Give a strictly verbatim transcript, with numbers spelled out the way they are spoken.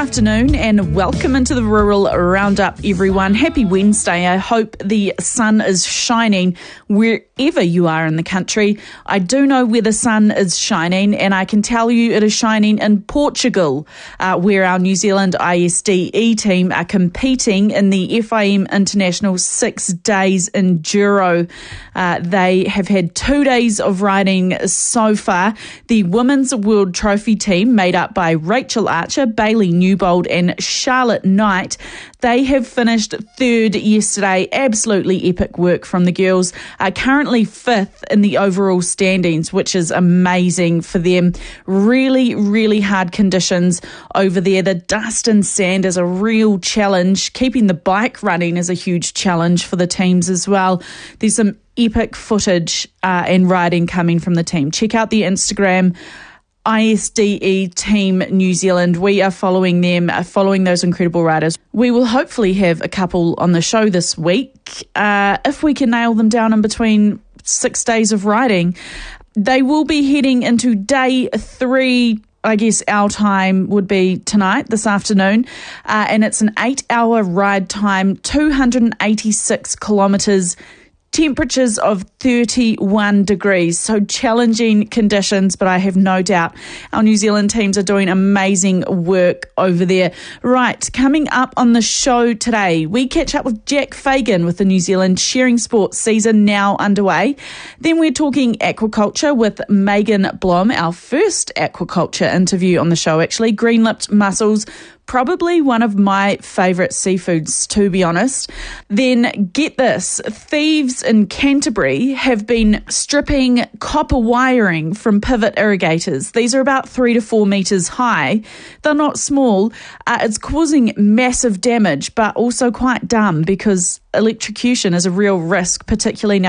afternoon and welcome into the Rural Roundup, everyone. Happy Wednesday. I hope the sun is shining wherever you are in the country. I do know where the sun is shining, and I can tell you it is shining in Portugal, uh, where our New Zealand I S D E team are competing in the F I M International Six Days Enduro. Uh, they have had two days of riding so far. The Women's World Trophy team, made up by Rachel Archer, Bailey Newbold and Charlotte Knight, they have finished third yesterday. Absolutely epic work from the girls. Are currently fifth in the overall standings, which is amazing for them. Really, really hard conditions over there. The dust and sand is a real challenge. Keeping the bike running is a huge challenge for the teams as well. There's some epic footage uh, and riding coming from the team. Check out the Instagram, I S D E Team New Zealand. We are following them, uh, following those incredible riders. We will hopefully have a couple on the show this week, uh, if we can nail them down in between six days of riding. They will be heading into day three. I guess our time would be tonight, this afternoon, uh, and it's an eight-hour ride time, two hundred eighty-six kilometres, temperatures of thirty-one degrees, so challenging conditions, but I have no doubt our New Zealand teams are doing amazing work over there. Right, coming up on the show today, we catch up with Jack Fagan with the New Zealand Shearing Sports season now underway. Then we're talking aquaculture with Megan Blom, our first aquaculture interview on the show actually. Green-lipped mussels, probably one of my favourite seafoods, to be honest. Then, get this, thieves in Canterbury have been stripping copper wiring from pivot irrigators. These are about three to four metres high. They're not small. Uh, it's causing massive damage, but also quite dumb because electrocution is a real risk, particularly now